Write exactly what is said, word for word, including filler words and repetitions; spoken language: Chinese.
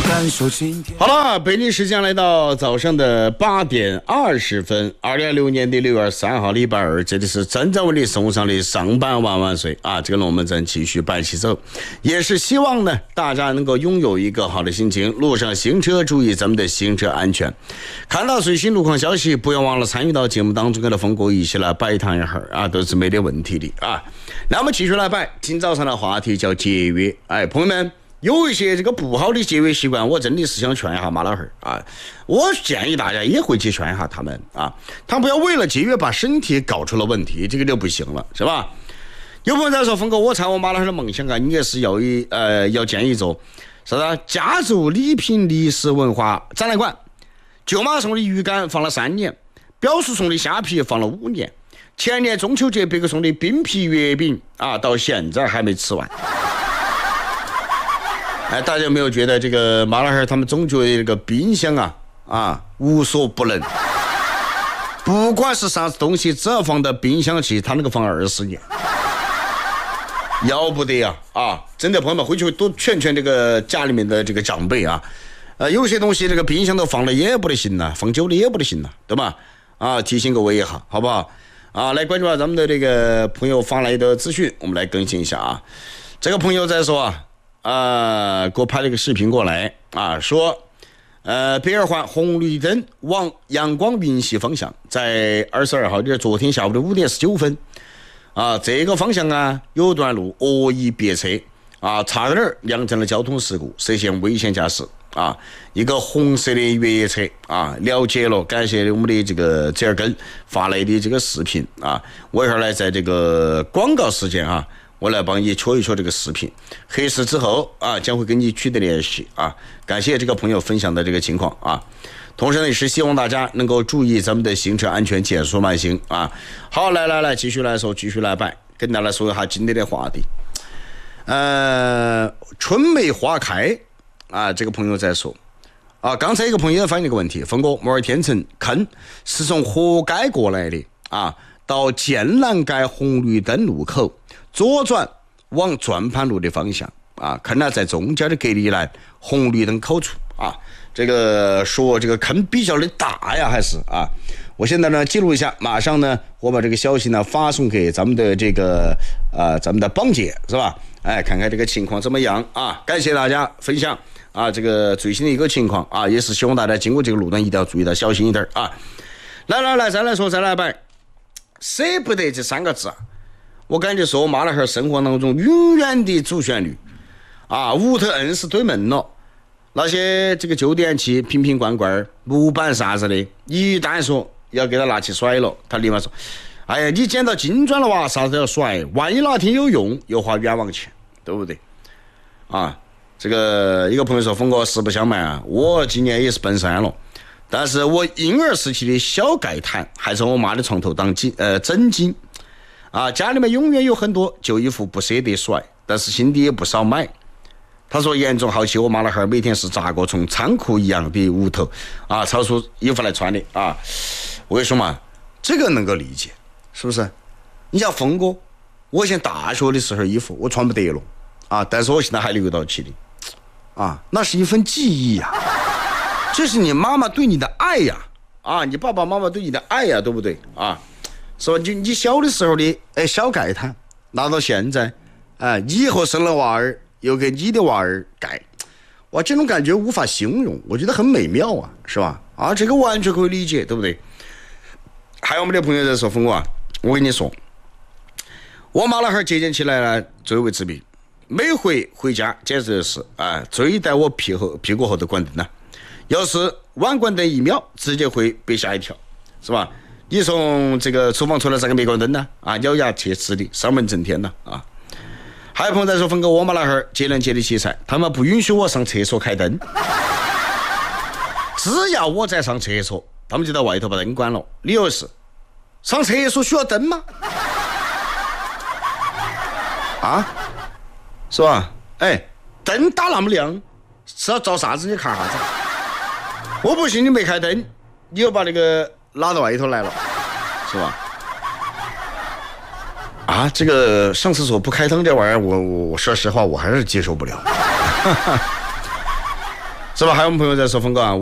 好了，北京时间来到早上的八点二十分，二零二六年的六月三号，礼拜二，这里是真正为你送上的上班万万岁啊！这个龙门阵继续摆起走，也是希望呢大家能够拥有一个好的心情，路上行车注意咱们的行车安全。看到最新路况消息，不要忘了参与到节目当中，跟着峰哥一起来摆谈一会儿啊，都是没得问题的啊。那么继续来摆，今早上的话题叫节约，哎，朋友们。有一些这个不好的节约习惯，我真的是想劝一下马老汉啊！我建议大家也会去劝一下他们啊，他不要为了节约把身体搞出了问题，这个就不行了，是吧？有朋友在说，峰哥，我猜我马老汉的梦想啊，你也是要一呃要建一座啥子家族礼品历史文化展览馆，舅妈送的鱼竿放了三年，表叔送的虾皮放了五年，前年中秋节别个送的冰皮月饼啊，到现在还没吃完。哎，大家有没有觉得这个马老汉他们总觉得这个冰箱啊啊无所不能，不管是啥子东西，只要放到冰箱去，他那个放二十年，要不得呀啊！真的，朋友们回去多劝劝这个家里面的这个长辈啊，呃，有些东西这个冰箱都放了也不得行了，放久了也不得行了，对吧？啊，提醒各位一下，好不好？啊，来关注下咱们的这个朋友发来的资讯，我们来更新一下啊。这个朋友在说啊。呃，给我拍了一个视频过来啊，说，呃，北二环红绿灯往阳光云系方向，在二十二号的昨天下午的五点十九分，啊，这个方向啊有段路恶意别车啊，差点酿成了交通事故，涉嫌危险驾驶啊，一个红色的越野车啊，了解了，感谢我们的这个折耳根发来的这个视频啊，我一会儿来在这个广告时间啊。我来帮你戳一戳这个视频，核实之后啊，将会跟你取得联系啊。感谢这个朋友分享的这个情况啊，同时呢，也是希望大家能够注意咱们的行车安全，减速慢行啊。好，来来来，继续来说，继续来摆，跟大家说一下今天的话题。呃，春梅花开啊，这个朋友在说啊，刚才一个朋友反映了一个问题，峰哥，摩尔天成坑是从活该过来的啊，到剑南街红绿灯路口。左转往转盘路的方向啊，坑呢在中间的隔离栏红绿灯口处啊。这个说这个坑比较的大呀，还是啊？我现在呢记录一下，马上呢我把这个消息呢发送给咱们的这个呃咱们的邦姐是吧？哎，看看这个情况怎么样啊？感谢大家分享啊，这个最新的一个情况啊，也是希望大家经过这个路段一定要注意到小心一点啊。来来来，再来说再来摆，舍不得这三个字啊。我感觉是我马老汉生活当中永远的主旋律啊，屋头硬是堆闷了，那些这个旧电器瓶瓶罐罐木板啥子的，一旦说要给他拿去甩了，他立马说哎呀，你捡到金砖了哇，啥子都要甩，万一哪天有用又花冤枉钱，对不对啊？这个一个朋友说，峰哥实不相瞒啊，我今年也是奔三了，但是我婴儿时期的小盖毯还在我妈的床头当巾呃枕巾啊，家里面永远有很多旧衣服不舍得甩，但是心里也不少买。他说严重好奇我妈老汉儿每天是咋个从仓库一样的屋头啊抄出衣服来穿的啊。我跟你说嘛，这个能够理解，是不是？你像峰哥，我以前大学的时候衣服我穿不得了啊，但是我现在还留到起的啊，那是一份记忆呀、啊，这是你妈妈对你的爱呀，啊，你爸爸妈妈对你的爱呀，对不对啊？是吧？就你小的时候的哎小盖毯，拿到现在，哎，你以后生了娃儿，又给你的娃儿盖，哇，这种感觉无法形容，我觉得很美妙啊，是吧？啊，这个完全可以理解，对不对？还有我们的朋友在说，峰哥啊，我跟你说，我妈老汉儿节俭起来呢，最为致命，每回回家简直就是啊，追在我屁后屁股后头关灯了，要是晚关灯一秒，直接会被吓一跳，是吧？你从这个厨房出来咋个没关灯呢？啊，咬牙切齿的上门整天了啊！还有朋友在说，峰哥，我妈老汉儿节能节的器材，他们不允许我上厕所开灯，只要我在上厕所，他们就在外头把灯关了。理由是，上厕所需要灯吗？啊，是吧？哎，灯打那么亮，是要照啥子？你看啥子？我不信你没开灯，你又把那个拉到外头来了，是吧？啊，这个上厕所不开灯这玩意儿，我我我说实话，我还是接受不了。 是吧？还有我们朋友在说峰哥啊。